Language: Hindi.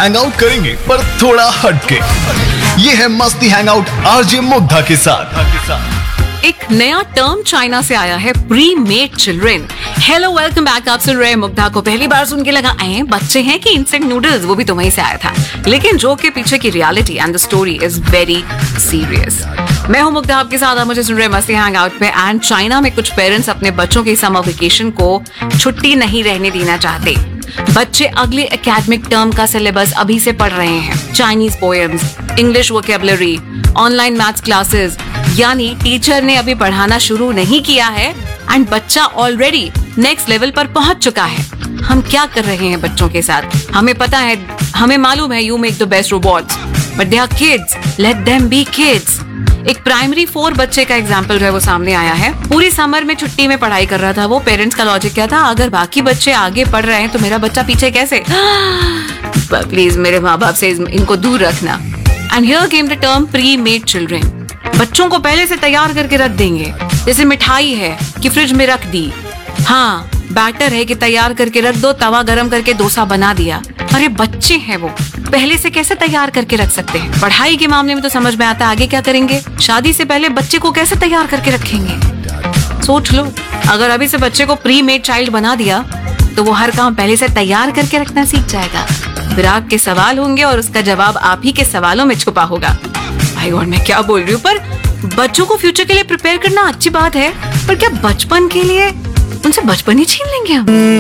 हैंग आउट करेंगे पर थोड़ा हटके। ये है मस्ती हैंग आउट आरजे मुग्धा के साथ। एक नया टर्म चाइना से आया है, pre made children. Hello welcome back, आप सुन रहे हैं मुग्धा को। पहली बार सुन के लगा बच्चे हैं कि इंस्टेंट नूडल्स, वो भी तो वहीं से आया था। लेकिन जो के पीछे की reality and the story is very serious. मैं हूं मुग्धा, आपके साथ आप मुझे सुन रहे हैं मस्ती हैंग आउट पे। एंड चाइना में कुछ पेरेंट्स अपने बच्चों की समर वेकेशन को छुट्टी नहीं रहने देना चाहते। बच्चे अगले एकेडमिक टर्म का सिलेबस अभी से पढ़ रहे हैं। Chinese poems, English vocabulary, online maths classes, यानी टीचर ने अभी पढ़ाना शुरू नहीं किया है एंड बच्चा ऑलरेडी नेक्स्ट लेवल पर पहुंच चुका है। हम क्या कर रहे हैं बच्चों के साथ? हमें पता है, हमें मालूम है, you make the best robots but they are kids, let them be kids. एक प्राइमरी 4 बच्चे का एग्जाम्पल जो है वो सामने आया है। पूरी समर में छुट्टी में पढ़ाई कर रहा था वो। पेरेंट्स का लॉजिक क्या था? अगर बाकी बच्चे आगे पढ़ रहे हैं तो मेरा बच्चा पीछे कैसे? प्लीज मेरे माँ बाप से इनको दूर रखना। And here came the term pre made children. बच्चों को पहले से तैयार करके रख देंगे, जैसे मिठाई है कि फ्रिज में रख दी, हाँ बैटर है कि तैयार करके रख दो, तवा गरम करके डोसा बना दिया। अरे बच्चे हैं वो, पहले से कैसे तैयार करके रख सकते हैं? पढ़ाई के मामले में तो समझ में आता है, आगे क्या करेंगे? शादी से पहले बच्चे को कैसे तैयार करके रखेंगे? सोच लो, अगर अभी से बच्चे को प्री मेड चाइल्ड बना दिया तो वो हर काम पहले से तैयार करके रखना सीख जाएगा। फिर आपके सवाल होंगे और उसका जवाब आप ही के सवालों में छुपा होगा। भाई और मैं क्या बोल रही हूँ, पर बच्चों को फ्यूचर के लिए प्रिपेयर करना अच्छी बात है, पर क्या बचपन के लिए उनसे बचपन ही छीन लेंगे हम?